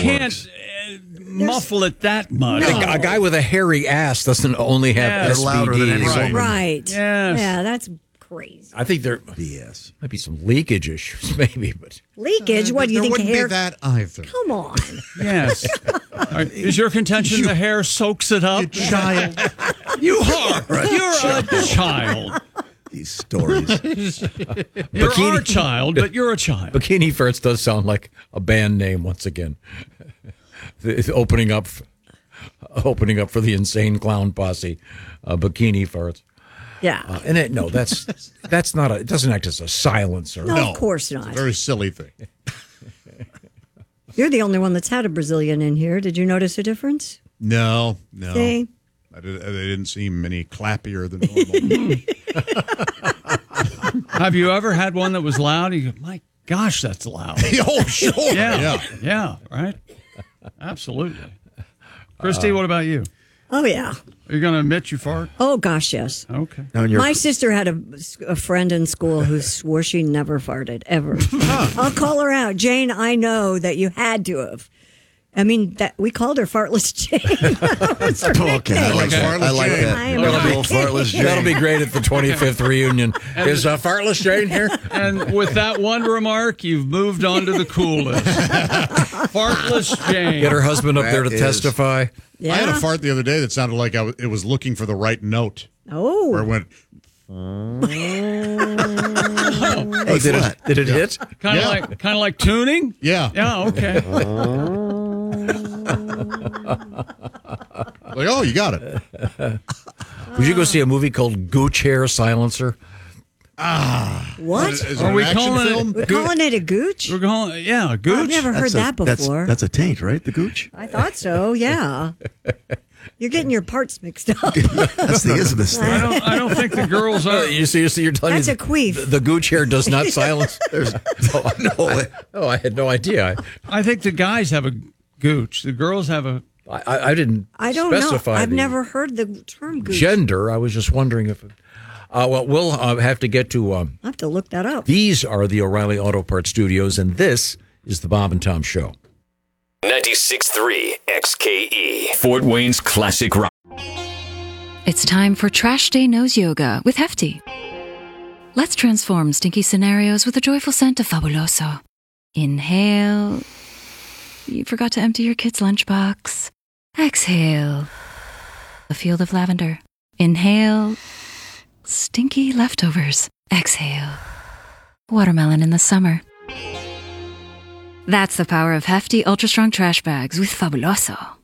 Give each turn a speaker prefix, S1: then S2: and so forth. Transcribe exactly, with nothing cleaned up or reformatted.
S1: can't
S2: works.
S1: uh, muffle it that much.
S2: A, a guy with a hairy ass doesn't only have
S1: Yeah,
S2: S
S1: they're
S2: T
S3: louder than any
S2: Ds.
S3: woman.
S4: Right.
S1: Yes.
S4: Yeah, that's crazy.
S2: I think there
S3: B S.
S2: might be some leakage issues, maybe, but
S4: Leakage? What do you
S5: there
S4: think?
S5: wouldn't
S4: Hair?
S5: be that either.
S4: Come on.
S1: Yes. All right, is your contention the hair soaks it up?
S5: Child.
S1: You are. You're a child.
S3: These stories.
S1: You're
S2: Bikini-
S1: our child, but you're a child.
S2: Bikini Farts does sound like a band name once again. It's opening up, opening up for the Insane Clown Posse, uh, Bikini Farts.
S4: Yeah.
S2: Uh, and it, no, that's that's not a. It doesn't act as a silencer.
S4: no,
S5: No.
S4: of course not.
S5: Very silly thing.
S4: You're the only one that's had a Brazilian in here. Did you notice a difference?
S5: No, no.
S4: See?
S5: I did, they didn't seem any clappier than normal.
S1: Have you ever had one that was loud? You go, my gosh, that's loud.
S5: Oh, sure.
S1: Yeah.
S5: Yeah.
S1: Yeah. Right? Absolutely. Christy, what about you?
S4: Oh, yeah.
S1: Are you going to admit you fart?
S4: Oh, gosh, yes.
S1: Okay.
S3: Now, in your-
S4: My sister had a, a friend in school who swore she never farted, ever. I'll call her out. Jane, I know that you had to have. I mean, that we called her Fartless Jane. That was her
S3: Okay, I like,
S5: Okay.
S3: that. I like that.
S4: I am
S3: Little
S4: not
S3: old fartless Jane.
S2: That'll be great at the twenty-fifth reunion. Is uh, Fartless Jane here?
S1: And with that one remark, you've moved on to the coolest. Fartless Jane.
S2: Get her husband up there to
S3: That is-
S2: testify.
S4: Yeah.
S5: I had a fart the other day that sounded like I w- it was looking for the right note. Where
S4: Oh,
S5: it went,
S3: Hey,
S2: Did
S3: flat.
S2: it, did it hit?
S1: Kind of
S5: Yeah.
S1: like kind of like tuning?
S5: yeah.
S1: Yeah, okay.
S5: Like, oh, you got it.
S2: Would you go see a movie called Gooch Hair Silencer?
S4: what?
S5: Is it
S1: Are
S5: an
S1: we
S5: action
S1: calling it-
S5: film?
S4: We're calling it a gooch?
S1: We're going, yeah, gooch.
S4: I've never heard
S3: That's a-
S4: that
S3: that's-
S4: before.
S3: That's, a taint, right? The gooch?
S4: I thought so, yeah. You're getting your parts mixed up.
S3: That's the isthmus
S1: I
S3: thing.
S1: don't, I don't think the girls are.
S2: You see, you see, you're telling
S4: That's
S2: me
S4: a queef.
S2: The, the Gooch hair does not silence.
S3: There's, oh, no.
S2: Oh, I had no idea.
S1: I think the guys have a gooch. The girls have a.
S2: I, I, I didn't.
S4: I don't know.
S2: specify
S4: I've
S2: the
S4: never heard the term gooch.
S2: gender. I was just wondering if. It, uh, well, we'll uh, have to get to. Um,
S4: I have to look that up.
S2: these are the O'Reilly Auto Parts Studios, and this is the Bob and Tom Show.
S6: ninety-six point three X K E. Fort Wayne's classic rock.
S7: It's time for Trash Day Nose Yoga with Hefty. Let's transform stinky scenarios with a joyful scent of Fabuloso. Inhale. You forgot to empty your kid's lunchbox. Exhale. A field of lavender. Inhale. Stinky leftovers. Exhale. Watermelon in the summer. That's the power of Hefty Ultra Strong Trash Bags with Fabuloso.